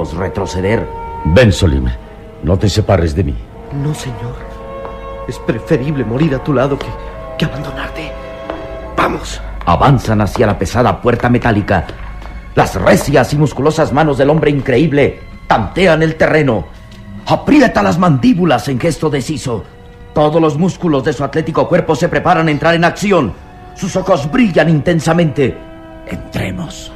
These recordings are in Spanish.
menos retroceder. Ven, Solim. No te separes de mí. No, señor. Es preferible morir a tu lado que abandonarte. ¡Vamos! Avanzan hacia la pesada puerta metálica. Las recias y musculosas manos del hombre increíble tantean el terreno. Aprieta las mandíbulas en gesto deciso. Todos los músculos de su atlético cuerpo se preparan a entrar en acción. Sus ojos brillan intensamente. Entremos.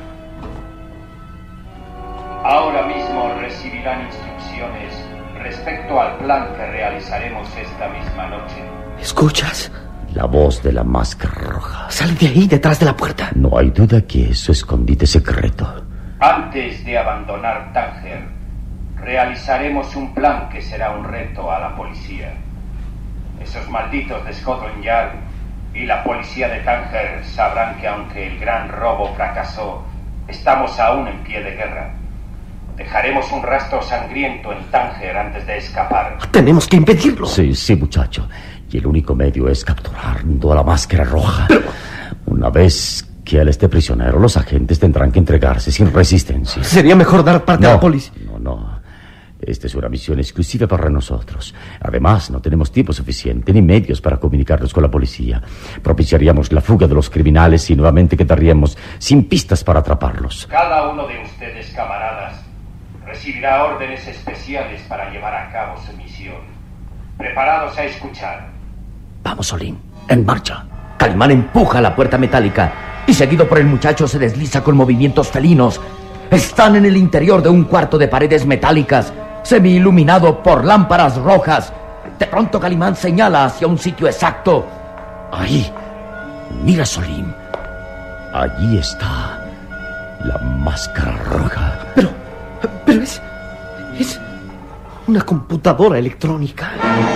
Ahora mismo recibirán instrucciones respecto al plan que realizaremos esta misma noche. ¿Escuchas? La voz de la máscara roja. Sale de ahí, detrás de la puerta. No hay duda que es su escondite secreto. Antes de abandonar Tánger, realizaremos un plan que será un reto a la policía. Esos malditos de Scotland Yard y la policía de Tánger sabrán que aunque el gran robo fracasó, estamos aún en pie de guerra. Dejaremos un rastro sangriento en Tánger antes de escapar. Tenemos que impedirlo. Sí, muchacho. Y el único medio es capturando a la máscara roja. Pero una vez que él esté prisionero, los agentes tendrán que entregarse sin resistencia. Sería mejor dar parte a la policía. No. Esta es una misión exclusiva para nosotros. Además, no tenemos tiempo suficiente ni medios para comunicarnos con la policía. Propiciaríamos la fuga de los criminales y nuevamente quedaríamos sin pistas para atraparlos. Cada uno de ustedes, camaradas, recibirá órdenes especiales para llevar a cabo su misión. Preparados a escuchar. Vamos, Solim. En marcha. Calimán empuja la puerta metálica y seguido por el muchacho se desliza con movimientos felinos. Están en el interior de un cuarto de paredes metálicas, semi-iluminado por lámparas rojas. De pronto Calimán señala hacia un sitio exacto. Ahí. Mira, Solim. Allí está la máscara roja. Pero es una computadora electrónica.